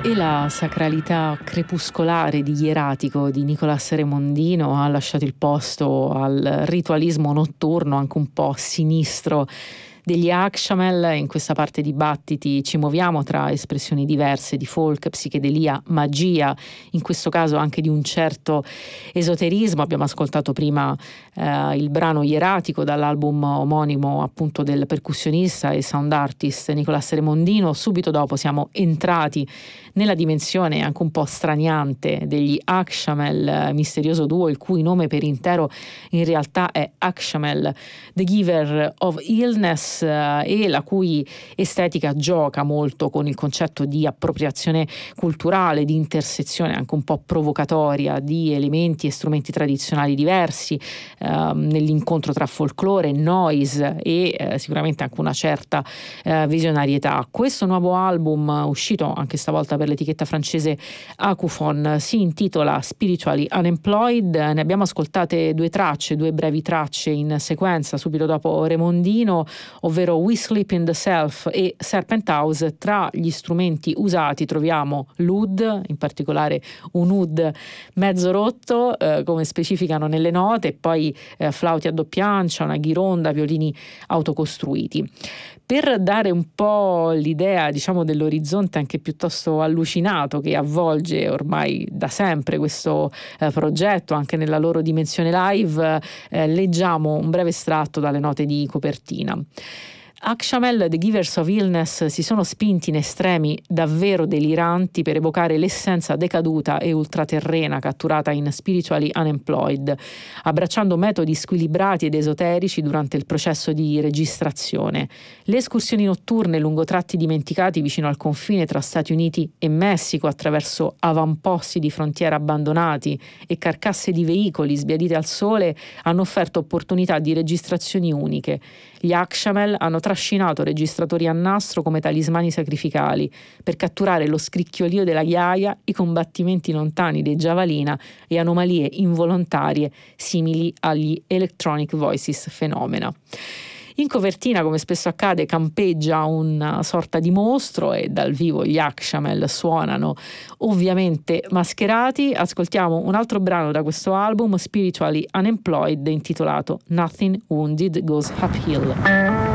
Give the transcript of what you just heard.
E la sacralità crepuscolare di Ieratico di Nicolas Remondino ha lasciato il posto al ritualismo notturno, anche un po' sinistro, degli Hakshamel. In questa parte di Battiti ci muoviamo tra espressioni diverse di folk, psichedelia, magia, in questo caso anche di un certo esoterismo. Abbiamo ascoltato prima il brano Ieratico dall'album omonimo appunto del percussionista e sound artist Nicolas Remondino. Subito dopo siamo entrati nella dimensione anche un po' straniante degli Hakshamel, misterioso duo il cui nome per intero in realtà è Hakshamel, The Giver of Illness, e la cui estetica gioca molto con il concetto di appropriazione culturale, di intersezione anche un po' provocatoria di elementi e strumenti tradizionali diversi, nell'incontro tra folklore, noise e sicuramente anche una certa visionarietà. Questo nuovo album, uscito anche stavolta per l'etichetta francese Akufon, si intitola Spiritually Unemployed. Ne abbiamo ascoltate due brevi tracce in sequenza subito dopo Remondino, ovvero We Sleep in the Self e Serpent House. Tra gli strumenti usati troviamo l'oud, in particolare un oud mezzo rotto, come specificano nelle note, e poi flauti a doppia ancia, una ghironda, violini autocostruiti. Per dare un po' l'idea, diciamo, dell'orizzonte anche piuttosto allucinato che avvolge ormai da sempre questo progetto, anche nella loro dimensione live, leggiamo un breve estratto dalle note di copertina. Hakshamel, The Givers of Illness, si sono spinti in estremi davvero deliranti per evocare l'essenza decaduta e ultraterrena catturata in Spiritually Unemployed, abbracciando metodi squilibrati ed esoterici durante il processo di registrazione. Le escursioni notturne lungo tratti dimenticati vicino al confine tra Stati Uniti e Messico, attraverso avamposti di frontiera abbandonati e carcasse di veicoli sbiadite al sole, hanno offerto opportunità di registrazioni uniche. Gli Hakshamel hanno trascinato registratori a nastro come talismani sacrificali per catturare lo scricchiolio della ghiaia, i combattimenti lontani dei Javalina e anomalie involontarie simili agli Electronic Voices Phenomena. In copertina, come spesso accade, campeggia una sorta di mostro e dal vivo gli Hakshamel suonano ovviamente mascherati. Ascoltiamo un altro brano da questo album, Spiritually Unemployed, intitolato Nothing Wounded Goes Uphill.